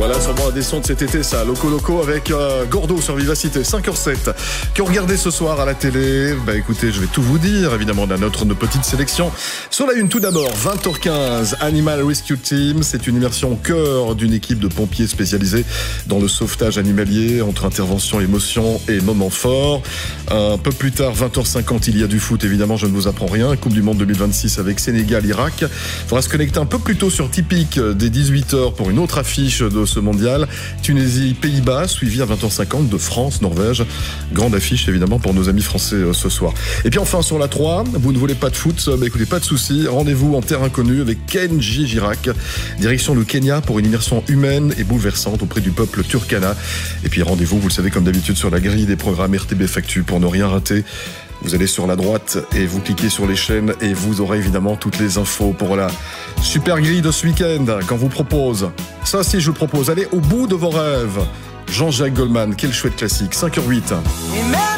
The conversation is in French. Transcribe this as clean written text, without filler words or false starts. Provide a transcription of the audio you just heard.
Voilà, sûrement un des sons de cet été, ça. Loco Loco avec Gordo sur Vivacité, 5h07. Que regardez ce soir à la télé? Bah écoutez, je vais tout vous dire. Évidemment, on a notre petite sélection. Sur la une, tout d'abord, 20h15, Animal Rescue Team. C'est une immersion au cœur d'une équipe de pompiers spécialisés dans le sauvetage animalier, entre intervention, émotion et moments forts. Un peu plus tard, 20h50, il y a du foot. Évidemment, je ne vous apprends rien. Coupe du Monde 2026 avec Sénégal-Irak. Il faudra se connecter un peu plus tôt sur Tipeee dès 18h pour une autre affiche de ce mondial. Tunisie-Pays-Bas, suivi à 20h50 de France-Norvège. Grande affiche évidemment pour nos amis français ce soir. Et puis enfin sur la 3, vous ne voulez pas de foot, bah écoutez, pas de soucis. Rendez-vous en terre inconnue avec Kenji Girac. Direction le Kenya pour une immersion humaine et bouleversante auprès du peuple turkana. Et puis rendez-vous, vous le savez comme d'habitude, sur la grille des programmes RTBF Actu pour ne rien rater. Vous allez sur la droite et vous cliquez sur les chaînes et vous aurez évidemment toutes les infos pour la super grille de ce week-end qu'on vous propose. Ça aussi, je vous propose, allez au bout de vos rêves. Jean-Jacques Goldman, quel chouette classique, 5h08.